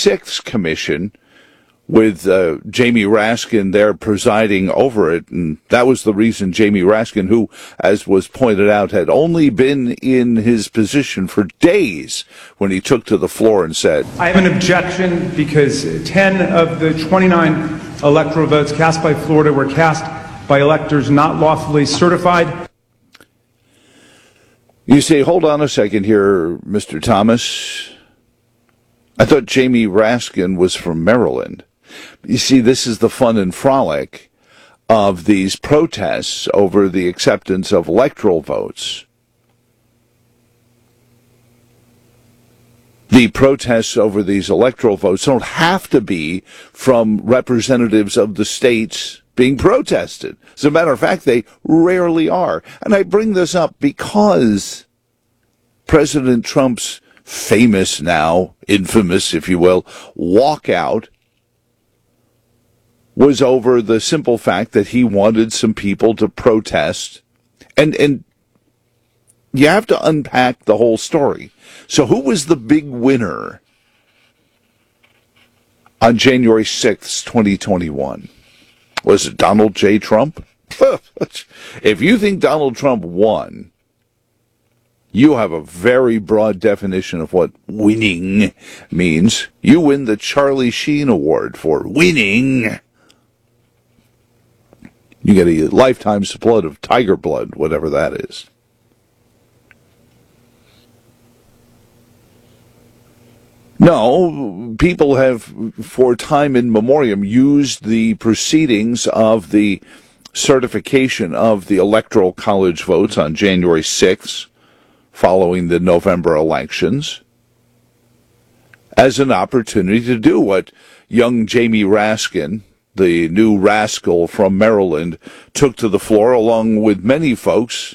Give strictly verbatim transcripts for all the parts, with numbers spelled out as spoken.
sixth commission with uh, Jamie Raskin there presiding over it. And that was the reason Jamie Raskin, who, as was pointed out, had only been in his position for days when he took to the floor and said, I have an objection because ten of the twenty-nine electoral votes cast by Florida were cast by electors not lawfully certified. You say, hold on a second here, Mister Thomas. I thought Jamie Raskin was from Maryland. You see, this is the fun and frolic of these protests over the acceptance of electoral votes. The protests over these electoral votes don't have to be from representatives of the states being protested. As a matter of fact, they rarely are. And I bring this up because President Trump's famous now, infamous, if you will, walkout was over the simple fact that he wanted some people to protest. And, and you have to unpack the whole story. So who was the big winner on January sixth, twenty twenty-one? Was it Donald J. Trump? If you think Donald Trump won, you have a very broad definition of what winning means. You win the Charlie Sheen Award for winning. You get a lifetime supply of tiger blood, whatever that is. No, people have, for time in memoriam, used the proceedings of the certification of the Electoral College votes on January sixth, following the November elections, as an opportunity to do what young Jamie Raskin, the new rascal from Maryland, took to the floor along with many folks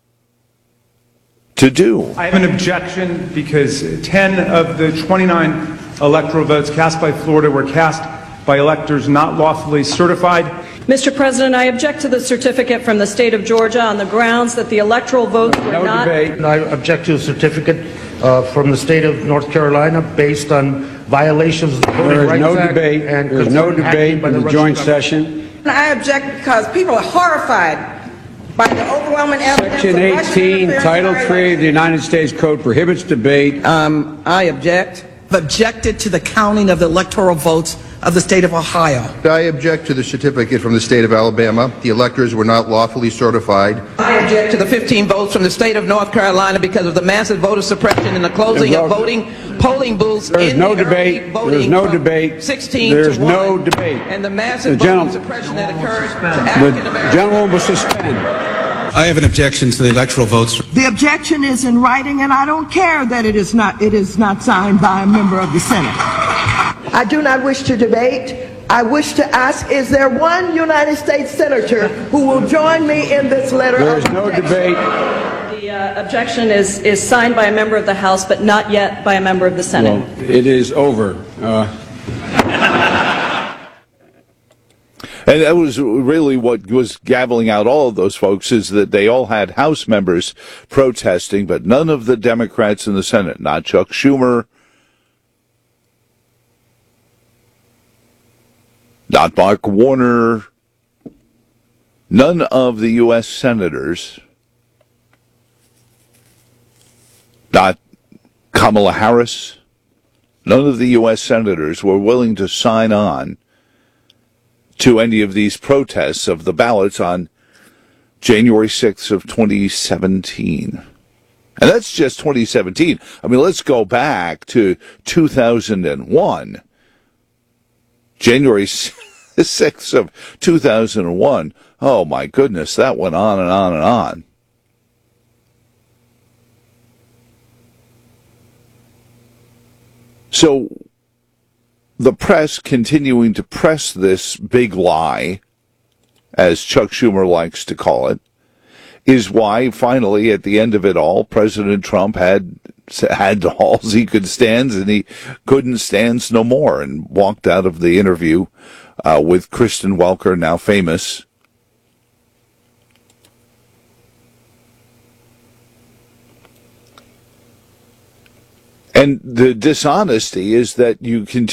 to do. I have an objection because ten of the twenty-nine electoral votes cast by Florida were cast by electors not lawfully certified. Mister President, I object to the certificate from the state of Georgia on the grounds that the electoral votes were no not... debate. I object to a certificate uh, from the state of North Carolina based on violations of the Voting Rights no Act. Debate. And There's no debate in the, the joint session. I object because people are horrified by the overwhelming evidence. Section eighteen, Title three of the United States Code prohibits debate. Um, I object. Objected to the counting of the electoral votes of the state of Ohio. I object to the certificate from the state of Alabama. The electors were not lawfully certified. I object to the fifteen votes from the state of North Carolina because of the massive voter suppression and the closing of voting polling booths. There's in no the debate. There's no debate. sixteen There's to one, no debate. And the massive the voting suppression that occurred to The gentleman will suspend. I have an objection to the electoral votes. The objection is in writing, and I don't care that it is not it is not signed by a member of the Senate. I do not wish to debate. I wish to ask, is there one United States senator who will join me in this letter There of is no objection? debate. The uh, objection is, is signed by a member of the House, but not yet by a member of the Senate. Well, it is over. Uh, And that was really what was gaveling out all of those folks, is that they all had House members protesting, but none of the Democrats in the Senate, not Chuck Schumer, not Mark Warner, none of the U S senators, not Kamala Harris, none of the U S senators were willing to sign on to any of these protests of the ballots on January sixth of twenty seventeen. And that's just twenty seventeen. I mean, let's go back to two thousand one. January sixth of two thousand one. Oh, my goodness, that went on and on and on. So the press continuing to press this big lie, as Chuck Schumer likes to call it, is why finally at the end of it all, President Trump had had all he could stand, and he couldn't stand no more, and walked out of the interview uh, with Kristen Welker, now famous. And the dishonesty is that you continue